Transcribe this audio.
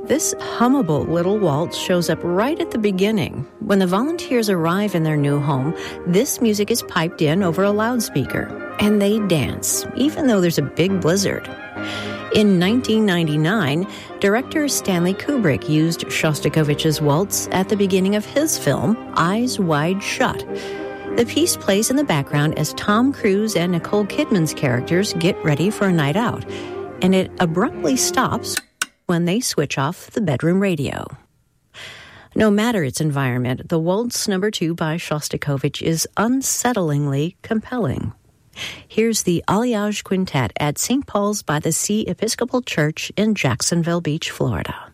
This hummable little waltz shows up right at the beginning. When the volunteers arrive in their new home, this music is piped in over a loudspeaker, and they dance, even though there's a big blizzard. In 1999, director Stanley Kubrick used Shostakovich's waltz at the beginning of his film, Eyes Wide Shut. The piece plays in the background as Tom Cruise and Nicole Kidman's characters get ready for a night out, and it abruptly stops when they switch off the bedroom radio. No matter its environment, the Waltz No. 2 by Shostakovich is unsettlingly compelling. Here's the Alliage Quintet at St. Paul's by the Sea Episcopal Church in Jacksonville Beach, Florida.